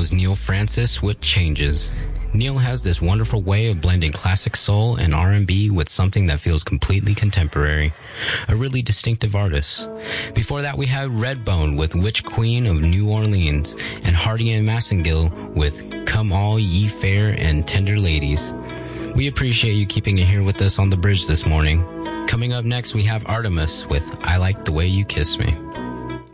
was Neil Francis with Changes. Neil has this wonderful way of blending classic soul and R&B with something that feels completely contemporary. A really distinctive artist. Before that, we had Redbone with Witch Queen of New Orleans and Hardy and Massengill with Come All Ye Fair and Tender Ladies. We appreciate you keeping it here with us on the bridge this morning. Coming up next, we have Artemis with I Like the Way You Kiss Me.